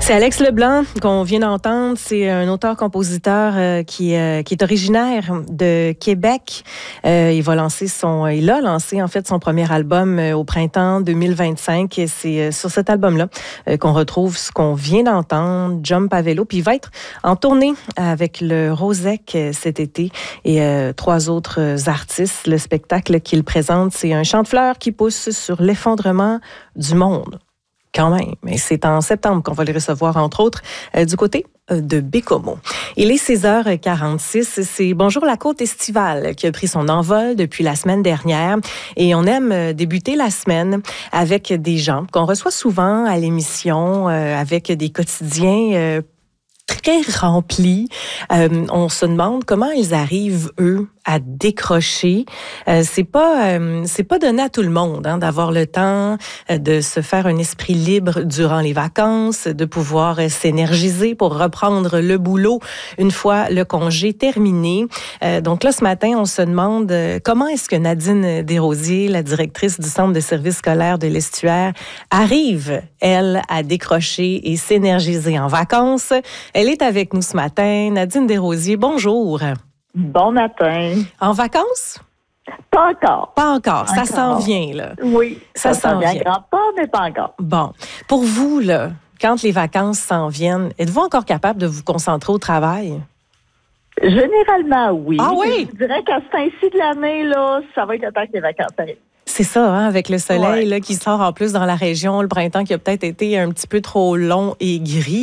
C'est Alex Leblanc qu'on vient d'entendre. C'est un auteur-compositeur qui est originaire de Québec. Il a lancé en fait son premier album au printemps 2025. Et c'est sur cet album-là qu'on retrouve ce qu'on vient d'entendre, Jump à vélo. Puis il va être en tournée avec le Rosec cet été et 3 autres artistes. Le spectacle qu'il présente, c'est un chant de fleurs qui pousse sur l'effondrement du monde. Quand même, mais c'est en septembre qu'on va les recevoir, entre autres, du côté de Bécomo. Il est 16h46. C'est Bonjour la côte estivale qui a pris son envol depuis la semaine dernière. Et on aime débuter la semaine avec des gens qu'on reçoit souvent à l'émission, avec des quotidiens très remplis. On se demande comment ils arrivent, eux, à décrocher. C'est pas donné à tout le monde d'avoir le temps de se faire un esprit libre durant les vacances, de pouvoir s'énergiser pour reprendre le boulot une fois le congé terminé. Donc là, ce matin, on se demande comment est-ce que Nadine Desrosiers, la directrice du Centre de services scolaires de l'Estuaire, arrive, elle, à décrocher et s'énergiser en vacances. Elle est avec nous ce matin. Nadine Desrosiers, bonjour. Bon matin. En vacances? Pas encore. Pas encore. Ça s'en vient, là. Oui, ça s'en vient. Grand pas, mais pas encore. Bon. Pour vous, là, quand les vacances s'en viennent, êtes-vous encore capable de vous concentrer au travail? Généralement, oui. Ah oui? Je dirais qu'à ce temps-ci de l'année, là, ça va être le temps que les vacances arrivent. C'est ça, avec le soleil là, qui sort en plus dans la région, le printemps qui a peut-être été un petit peu trop long et gris.